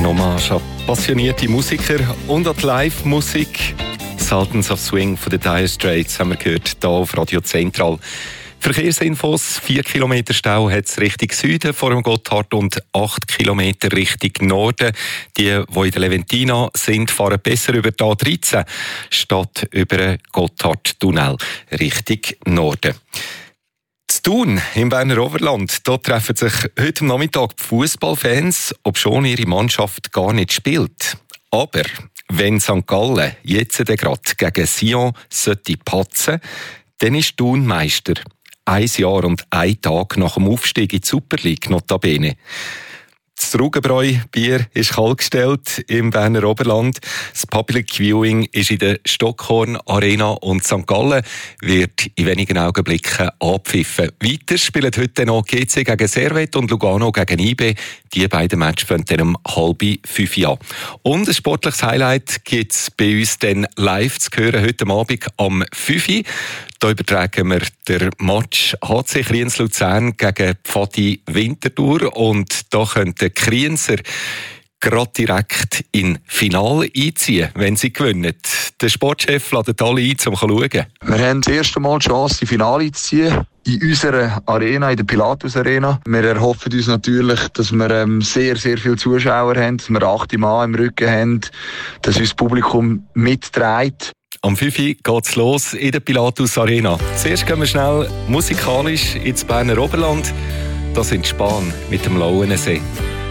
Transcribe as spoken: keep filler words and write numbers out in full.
Ein Hommage an passionierte Musiker und an die Live-Musik. Sultans of Swing von den Dire Straits haben wir gehört, hier auf Radio Zentral. Verkehrsinfos: vier Kilometer Stau hat es Richtung Süden vor dem Gotthard und acht Kilometer Richtung Norden. Die, die in der Leventina sind, fahren besser über die A dreizehn statt über den Gotthardtunnel Richtung Norden. Zu Thun im Berner Oberland, da treffen sich heute am Nachmittag die Fußballfans, obschon ihre Mannschaft gar nicht spielt. Aber wenn Sankt Gallen jetzt gerade gegen Sion sollte patzen, dann ist Thun Meister. Ein Jahr und ein Tag nach dem Aufstieg in die Super League, notabene. Das Rugenbräu-Bier ist kaltgestellt im Berner Oberland. Das Public Viewing ist in der Stockhorn Arena und Sankt Gallen wird in wenigen Augenblicken abpfiffen. Weiter spielen heute noch G C gegen Servette und Lugano gegen I B. Die beiden Matches fangen dann um halb fünf an. Und ein sportliches Highlight gibt es bei uns dann live zu hören heute Abend am fünf Uhr. Da übertragen wir den Match H C Kriens-Luzern gegen Pfadi Winterthur und da könnte Krienser gerade direkt in Finale einziehen, wenn sie gewinnen. Der Sportchef lädt alle ein, um zu schauen. Wir haben das erste Mal die Chance, in Finale zu ziehen. In unserer Arena, in der Pilatus Arena. Wir erhoffen uns natürlich, dass wir ähm, sehr, sehr viele Zuschauer haben, dass wir acht Mann im Rücken haben, dass uns das Publikum mitträgt. Am fünf Uhr geht es los in der Pilatus Arena. Zuerst gehen wir schnell musikalisch ins Berner Oberland. Das sind Spahn mit dem Lauenensee.